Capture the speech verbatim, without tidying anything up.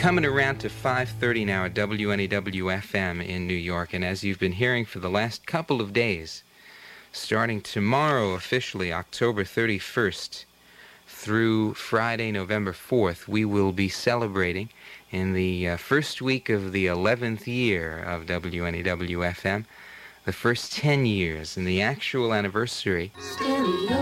coming around to five thirty now at W N E W F M in New York, and as you've been hearing for the last couple of days, starting tomorrow officially, October thirty-first, through Friday, November fourth, we will be celebrating in the uh, first week of the eleventh year of W N E W F M, the first ten years, and the actual anniversary